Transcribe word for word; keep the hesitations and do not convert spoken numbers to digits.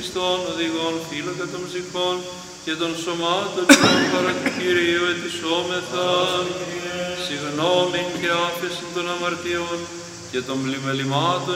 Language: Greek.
πιστών οδηγών φύλακα των ψυχών και των σωμάτων των παρά του Κυρίου ετισόμεθα. Συγγνώμην και άφεση των αμαρτιών και των πλημελημάτων